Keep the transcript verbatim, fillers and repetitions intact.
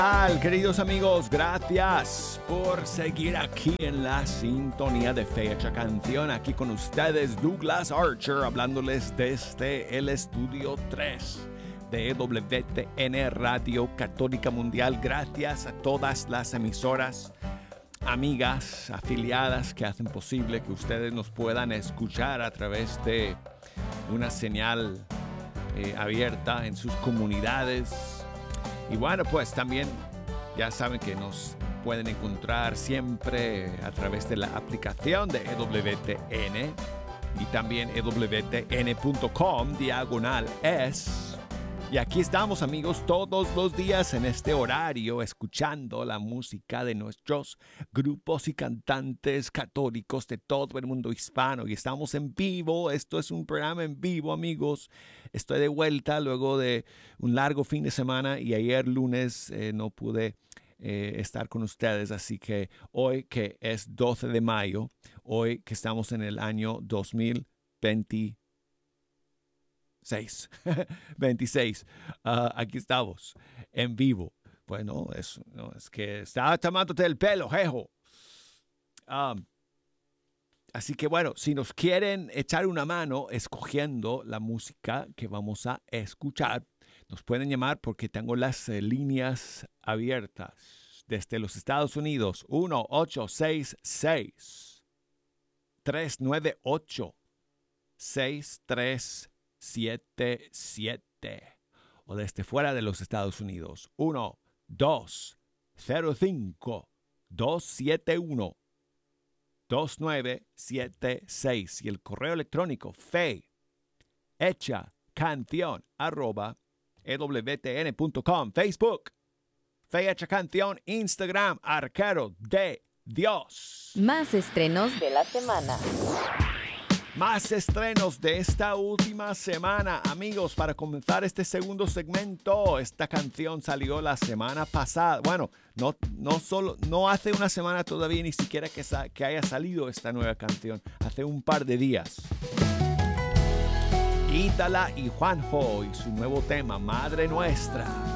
tal, queridos amigos? Gracias por seguir aquí en la sintonía de Fecha Canción. Aquí con ustedes Douglas Archer, hablándoles desde el estudio tres de W T N Radio Católica Mundial. Gracias a todas las emisoras, amigas, afiliadas que hacen posible que ustedes nos puedan escuchar a través de una señal eh, abierta en sus comunidades. Y bueno, pues también ya saben que nos pueden encontrar siempre a través de la aplicación de E W T N y también E W T N punto com diagonal es. Y aquí estamos, amigos, todos los días en este horario escuchando la música de nuestros grupos y cantantes católicos de todo el mundo hispano. Y estamos en vivo. Esto es un programa en vivo, amigos. Estoy de vuelta luego de un largo fin de semana y ayer lunes eh, no pude eh, estar con ustedes. Así que hoy, que es doce de mayo, hoy que estamos en el año dos mil veinte. seis, veintiséis. Uh, aquí estamos, en vivo. Bueno, es, no, es que estaba tomándote el pelo, jejo. Um, así que bueno, si nos quieren echar una mano escogiendo la música que vamos a escuchar, nos pueden llamar porque tengo las eh, líneas abiertas desde los Estados Unidos. uno ocho seis seis, tres nueve ocho, seis tres siete siete o desde fuera de los Estados Unidos uno dos cero cinco dos siete uno dos nueve siete seis y el correo electrónico fe hecha canción arroba E W T N punto com, Facebook Fe Hecha Canción, Instagram Arquero de Dios. Más estrenos de la semana. Más estrenos de esta última semana, amigos. Para comenzar este segundo segmento, esta canción salió la semana pasada. Bueno, no, no solo, no hace una semana todavía, ni siquiera que, sa- que haya salido esta nueva canción. Hace un par de días. Ítala y Juanjo y su nuevo tema, Madre Nuestra.